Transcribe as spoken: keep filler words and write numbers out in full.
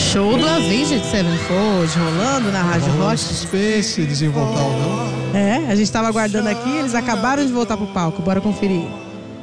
Show do Avenged Sevenfold rolando na Rádio Rolando Rock. suspense, eles iam voltar ou não. É, a gente tava aguardando aqui, eles acabaram de voltar pro palco. Bora conferir.